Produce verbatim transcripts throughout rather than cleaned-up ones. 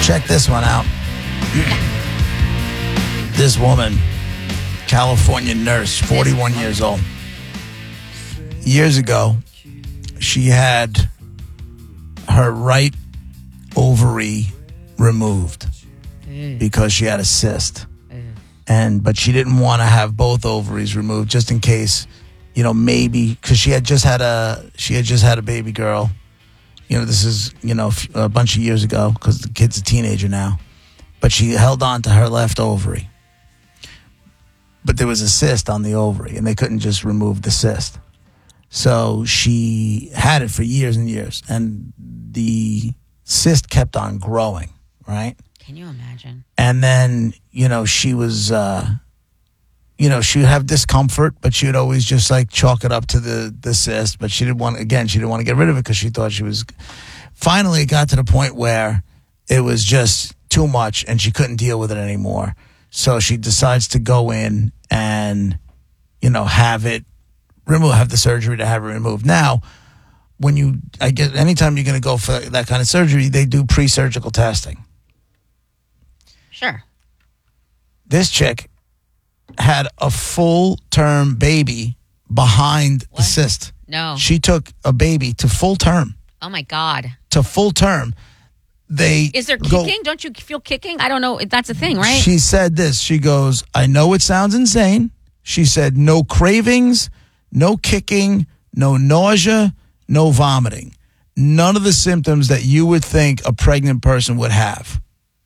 Check this one out. This woman, California nurse, forty-one years old. Years ago, she had her right ovary removed because she had a cyst. And but she didn't want to have both ovaries removed just in case, you know, maybe because she had just had a she had just had a baby girl. You know, this is, you know, a bunch of years ago because the kid's a teenager now. But she held on to her left ovary. But there was a cyst on the ovary, and they couldn't just remove the cyst. So she had it for years and years, and the cyst kept on growing, right? Can you imagine? And then, you know, she was, uh, you know, she would have discomfort, but she would always just like chalk it up to the, the cyst. But she didn't want, again, she didn't want to get rid of it because she thought she was, finally it got to the point where it was just too much and she couldn't deal with it anymore. So she decides to go in and, you know, have it remove, have the surgery to have it removed. Now, when you, I guess, anytime you're going to go for that kind of surgery, they do pre-surgical testing. Sure. This chick had a full-term baby behind What? the cyst. No. She took a baby to full term. Oh, my God. To full term. They Is there go, kicking? Don't you feel kicking? I don't know. That's a thing, right? She said this. She goes, I know it sounds insane. She said, no cravings, no kicking, no nausea, no vomiting. None of the symptoms that you would think a pregnant person would have.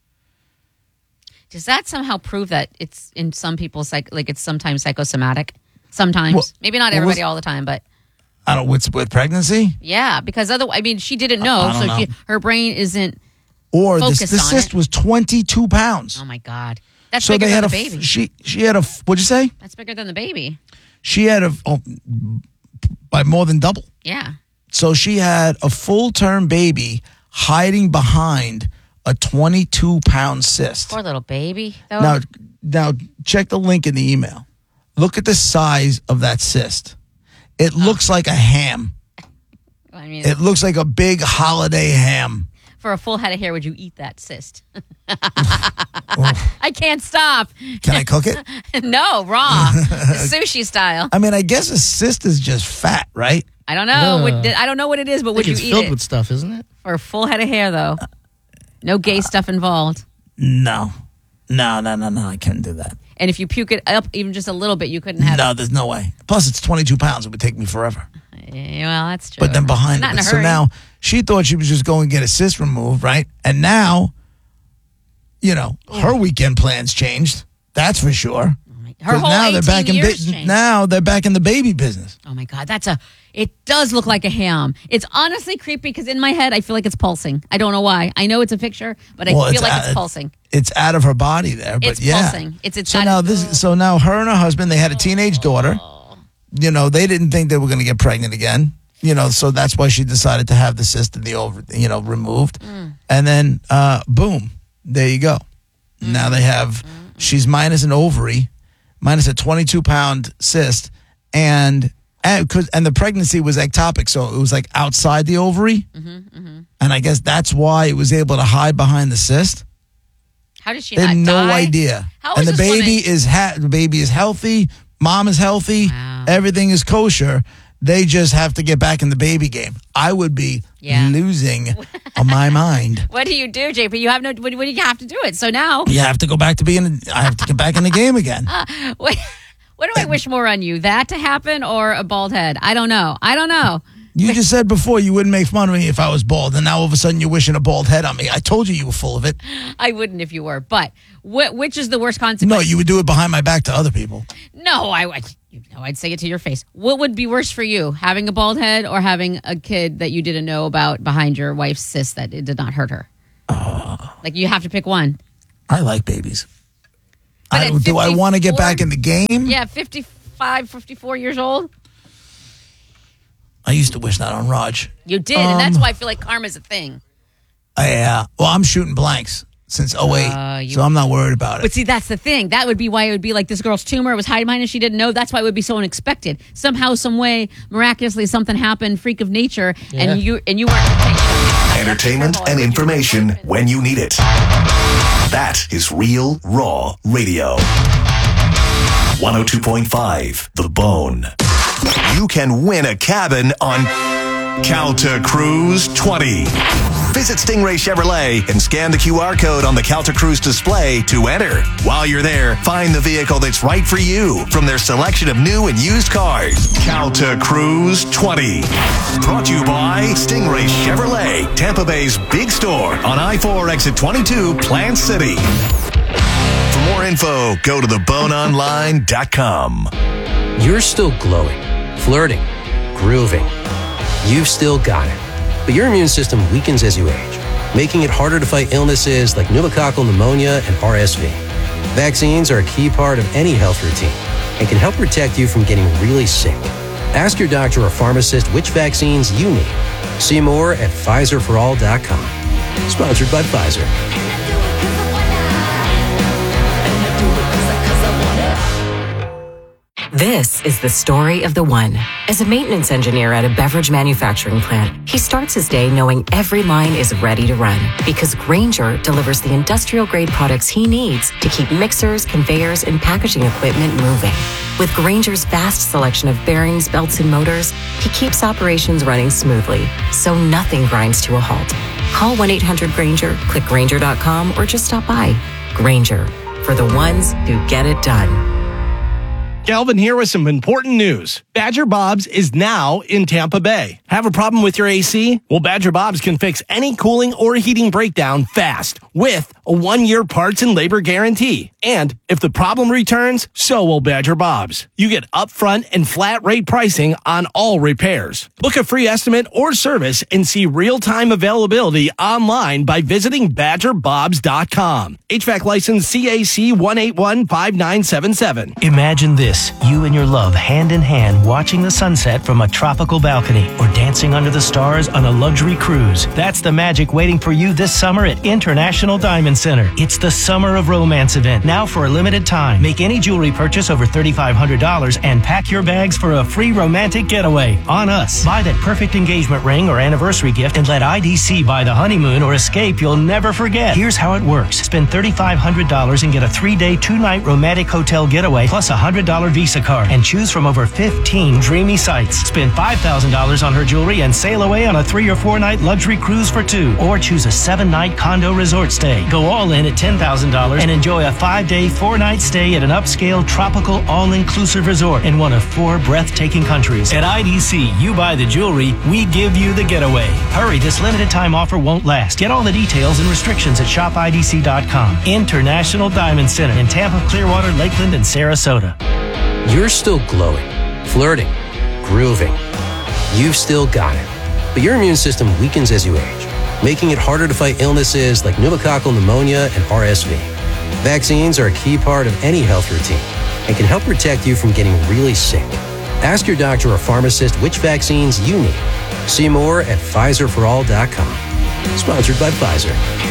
Does that somehow prove that it's in some people's psych, like it's sometimes psychosomatic? Sometimes, well, maybe not everybody all the time, but I don't. With with pregnancy, yeah, because otherwise, I mean, she didn't know, so know. She, her brain isn't. Or the, focused the on cyst it. was twenty-two pounds. Oh my God, that's so bigger they than had the a, baby. She she had a. What'd you say? That's bigger than the baby. She had a oh, by more than double. Yeah. So she had a full term baby hiding behind a twenty-two pound cyst. Poor little baby. Though. Now, now check the link in the email. Look at the size of that cyst. It oh. looks like a ham. I mean, it looks like a big holiday ham. For a full head of hair, would you eat that cyst? I can't stop. Can I cook it? No, raw. Sushi style. I mean, I guess a cyst is just fat, right? I don't know. Uh, would, I don't know what it is, but I would think you it's eat filled it? with stuff, isn't it? For a full head of hair, though. No gay uh, stuff involved. No. No, no, no, no. I couldn't do that. And if you puke it up even just a little bit, you couldn't have no, it. No, there's no way. Plus, it's twenty-two pounds. It would take me forever. Yeah, well, that's true. But then behind Not it. in a So hurry. now she thought she was just going to get a cyst removed, right? And now, you know, Ooh. her weekend plans changed. That's for sure. Her whole now they're back in years ba- changed. now they're back in the baby business. Oh my God, that's a. It does look like a ham. It's honestly creepy because in my head I feel like it's pulsing. I don't know why. I know it's a picture, but I well, feel like out, it's pulsing. It's out of her body there, but it's yeah, pulsing. It's it's. So now this. So now her and her husband, they had a teenage daughter. You know, they didn't think they were going to get pregnant again. You know, so that's why she decided to have the cyst in the over, you know, removed, mm. and then uh, boom, there you go. Mm. Now they have. Mm-hmm. She's minus an ovary. Minus a twenty-two pound cyst, and and, cause, and the pregnancy was ectopic, so it was like outside the ovary, mm-hmm, mm-hmm. and I guess that's why it was able to hide behind the cyst. How did she? They not had no die? idea. How and is the this baby woman? is ha- the baby is healthy. Mom is healthy. Wow. Everything is kosher. They just have to get back in the baby game. I would be yeah. losing on my mind. What do you do, J P? You have no. What, what do you have to do it? So now you have to go back to being. I have to get back in the game again. Uh, what, what do I wish more on you? That to happen or a bald head? I don't know. I don't know. You just said before you wouldn't make fun of me if I was bald, and now all of a sudden you're wishing a bald head on me. I told you you were full of it. I wouldn't if you were. But wh- which is the worst consequence? No, you would do it behind my back to other people. No, I would. You know, I'd say it to your face. What would be worse for you, having a bald head or having a kid that you didn't know about behind your wife's cyst that it did not hurt her? Uh, like you have to pick one. I like babies. I, do I want to get back in the game? Yeah, fifty-five, fifty-four years old. I used to wish that on Raj. You did, um, and that's why I feel like karma's a thing. Yeah. Uh, well, I'm shooting blanks since oh eight, uh, so I'm not worried about it. But see, that's the thing. That would be why it would be like this girl's tumor was hiding behind and she didn't know. That's why it would be so unexpected. Somehow, some way, miraculously, something happened, freak of nature, yeah. and you and you weren't. entertainment and information when you need it. That is Real Raw Radio. one oh two point five The Bone. You can win a cabin on Calta Cruise twenty. Visit Stingray Chevrolet and scan the Q R code on the Calta Cruise display to enter. While you're there, find the vehicle that's right for you from their selection of new and used cars. Calta Cruise twenty. Brought to you by Stingray Chevrolet, Tampa Bay's big store on I four exit twenty-two, Plant City. For more info, go to the bone online dot com. You're still glowing, flirting, grooving. You've still got it. But your immune system weakens as you age, making it harder to fight illnesses like pneumococcal pneumonia and R S V. Vaccines are a key part of any health routine and can help protect you from getting really sick. Ask your doctor or pharmacist which vaccines you need. See more at Pfizer for all dot com. Sponsored by Pfizer. This is the story of the one. As a maintenance engineer at a beverage manufacturing plant, he starts his day knowing every line is ready to run because Grainger delivers the industrial-grade products he needs to keep mixers, conveyors, and packaging equipment moving. With Grainger's vast selection of bearings, belts, and motors, he keeps operations running smoothly, so nothing grinds to a halt. Call one eight hundred Grainger, click Grainger dot com, or just stop by. Grainger, for the ones who get it done. Galvin here with some important news. Badger Bob's is now in Tampa Bay. Have a problem with your A C? Well, Badger Bob's can fix any cooling or heating breakdown fast with a one-year parts and labor guarantee. And if the problem returns, so will Badger Bob's. You get upfront and flat rate pricing on all repairs. Book a free estimate or service and see real-time availability online by visiting badger bobs dot com. H V A C license C A C one eight one five nine seven seven. Imagine this. You and your love hand in hand watching the sunset from a tropical balcony or dancing under the stars on a luxury cruise. That's the magic waiting for you this summer at International Diamond Center. It's the Summer of Romance event now for a limited time. Make any jewelry purchase over three thousand five hundred dollars and pack your bags for a free romantic getaway on us. Buy that perfect engagement ring or anniversary gift and let I D C buy the honeymoon or escape you'll never forget. Here's how it works. Spend three thousand five hundred dollars and get a three-day, two-night romantic hotel getaway plus a one hundred dollars Visa card and choose from over fifteen dreamy sites. Spend five thousand dollars on her jewelry and sail away on a three or four night luxury cruise for two. Or choose a seven night condo resort stay. Go all in at ten thousand dollars and enjoy a five day, four night stay at an upscale, tropical, all-inclusive resort in one of four breathtaking countries. At I D C, you buy the jewelry, we give you the getaway. Hurry, this limited time offer won't last. Get all the details and restrictions at shop I D C dot com. International Diamond Center in Tampa, Clearwater, Lakeland, and Sarasota. You're still glowing, flirting, grooving. You've still got it. But your immune system weakens as you age, making it harder to fight illnesses like pneumococcal pneumonia and R S V. Vaccines are a key part of any health routine and can help protect you from getting really sick. Ask your doctor or pharmacist which vaccines you need. See more at Pfizer for all dot com. Sponsored by Pfizer.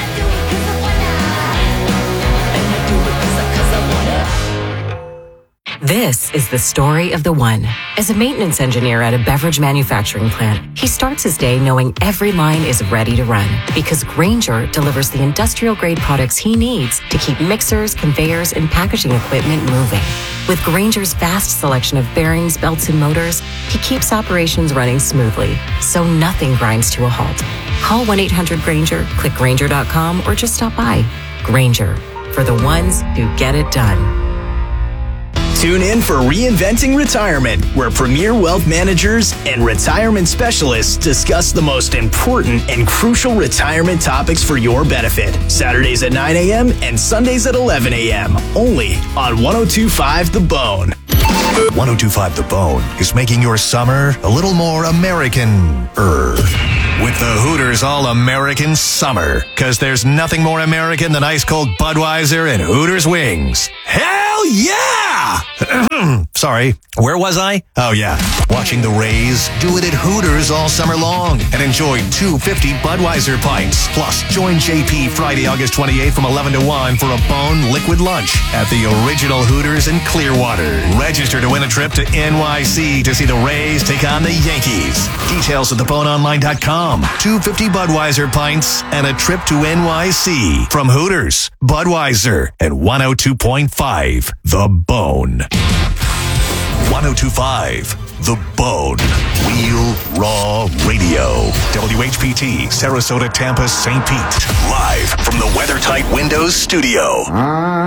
This is the story of the one. As a maintenance engineer at a beverage manufacturing plant, he starts his day knowing every line is ready to run because Grainger delivers the industrial-grade products he needs to keep mixers, conveyors, and packaging equipment moving. With Grainger's vast selection of bearings, belts, and motors, he keeps operations running smoothly, so nothing grinds to a halt. Call one eight hundred Grainger, click Grainger dot com, or just stop by. Grainger, for the ones who get it done. Tune in for Reinventing Retirement, where premier wealth managers and retirement specialists discuss the most important and crucial retirement topics for your benefit. Saturdays at nine a.m. and Sundays at eleven a.m. Only on one oh two point five The Bone. one oh two point five The Bone is making your summer a little more American-er. With the Hooters All-American Summer. Because there's nothing more American than ice-cold Budweiser and Hooters wings. Hell yeah! Sorry, where was I? Oh, yeah. Watching the Rays do it at Hooters all summer long and enjoy two fifty Budweiser pints. Plus, join J P Friday, August twenty-eighth from eleven to one for a Bone liquid lunch at the original Hooters in Clearwater. Register to win a trip to N Y C to see the Rays take on the Yankees. Details at the bone online dot com. two fifty Budweiser pints and a trip to N Y C from Hooters, Budweiser, and one oh two point five The Bone. one oh two point five The Bone. Real Raw Radio. W H P T, Sarasota, Tampa, Saint Pete. Live from the WeatherTight Windows studio.